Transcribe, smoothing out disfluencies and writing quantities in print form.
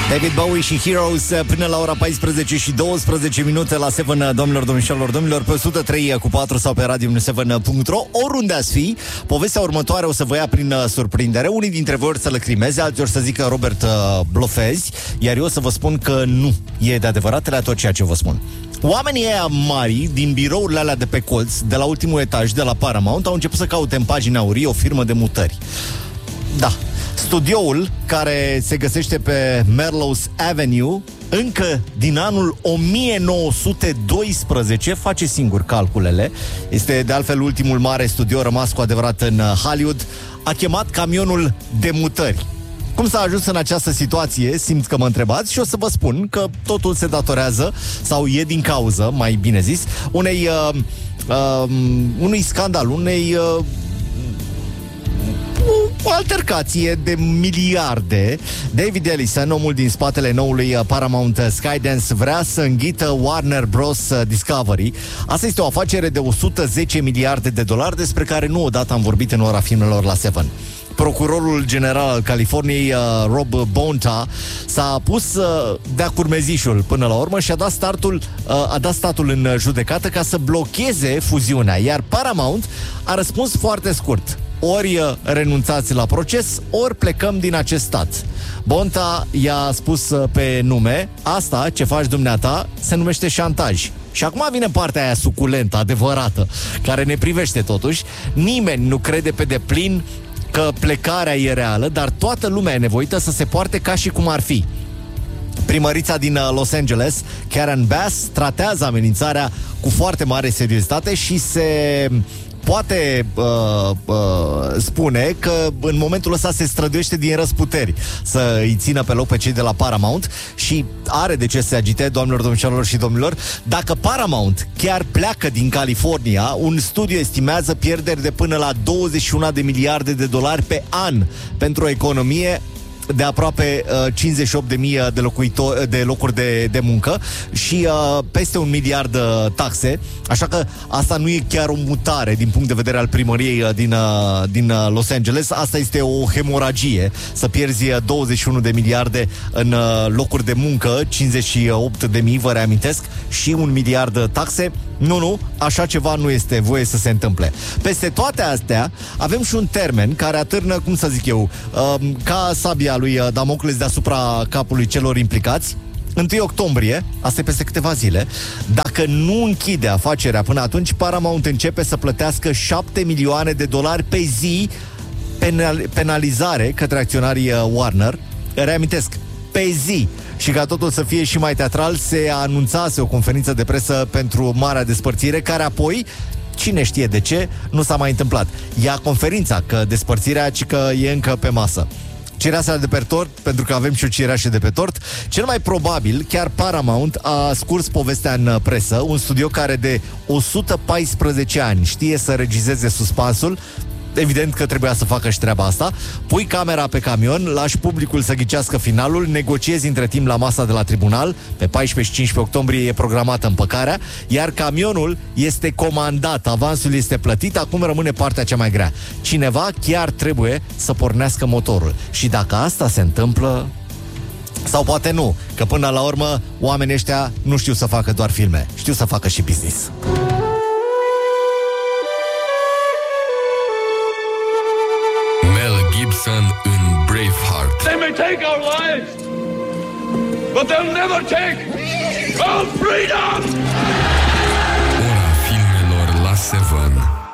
David Bowie și Heroes până la ora 14 și 12 minute la 7, domnilor, domnilor, pe 103.4 sau pe radio7.ro, oriunde ați fi. Povestea următoare o să vă ia prin surprindere. Unii dintre voi or să lăcrimeze, alții or să zică Robert blofezi, iar eu o să vă spun că nu e de adevărat la tot ceea ce vă spun. Oamenii ăia mari din birourile alea de pe colț, de la ultimul etaj, de la Paramount, au început să caute în pagina aurii o firmă de mutări. Da, studioul care se găsește pe Melrose Avenue încă din anul 1912, face singur calculele, este de altfel ultimul mare studio rămas cu adevărat în Hollywood, a chemat camionul de mutări. Cum s-a ajuns în această situație, simt că mă întrebați și o să vă spun că totul se datorează, sau e din cauză, mai bine zis, unui scandal, o altercație de miliarde. David Ellison, omul din spatele noului Paramount Skydance, vrea să înghită Warner Bros. Discovery. Asta este o afacere de 110 miliarde de dolari, despre care nu odată am vorbit în ora filmelor la 7. Procurorul general al Californiei, Rob Bonta, s-a pus de-a curmezișul până la urmă și a dat statul în judecată ca să blocheze fuziunea, iar Paramount a răspuns foarte scurt: ori renunțați la proces, ori plecăm din acest stat. Bonta i-a spus pe nume: asta ce faci dumneata se numește șantaj. Și acum vine partea aia suculentă, adevărată, care ne privește totuși. Nimeni nu crede pe deplin că plecarea e reală, dar toată lumea e nevoită să se poarte ca și cum ar fi. Primărița din Los Angeles, Karen Bass, tratează amenințarea cu foarte mare seriozitate și se poate spune că în momentul ăsta se străduiește din răzputeri să îi țină pe loc pe cei de la Paramount și are de ce să se agite, doamnelor, domnișoarelor și domnilor. Dacă Paramount chiar pleacă din California, un studiu estimează pierderi de până la 21 de miliarde de dolari pe an pentru o economie de aproape 58.000 de locuri de muncă și peste 1 miliard taxe. Așa că asta nu e chiar o mutare din punct de vedere al primăriei din Los Angeles. Asta este o hemoragie, să pierzi 21 de miliarde în locuri de muncă, 58.000, vă reamintesc, și 1 miliard taxe. Nu, așa ceva nu este voie să se întâmple. Peste toate astea, avem și un termen care atârnă, cum să zic eu, ca sabia lui Damocles deasupra capului celor implicați. 1 octombrie, asta e peste câteva zile. Dacă nu închide afacerea până atunci, Paramount începe să plătească 7 milioane de dolari pe zi penalizare către acționarii Warner. Reamintesc, pe zi. Și ca totul să fie și mai teatral, se anunțase o conferință de presă pentru marea despărțire, care apoi, cine știe de ce, nu s-a mai întâmplat. Ia conferința, că despărțirea ci că e încă pe masă. Cireașa de pe tort, pentru că avem și o cireașă de pe tort. Cel mai probabil, chiar Paramount a scurs povestea în presă. Un studio care de 114 ani știe să regizeze suspansul. Evident că trebuia să facă și treaba asta. Pui camera pe camion, lași publicul să ghicească finalul, negociezi între timp la masa de la tribunal. Pe 14 și 15 octombrie e programată împăcarea, iar camionul este comandat, avansul este plătit. Acum rămâne partea cea mai grea. Cineva chiar trebuie să pornească motorul. Și dacă asta se întâmplă, sau poate nu, că până la urmă oamenii ăștia nu știu să facă doar filme, știu să facă și business. Gibson în Braveheart. They may take our lives, but they'll never take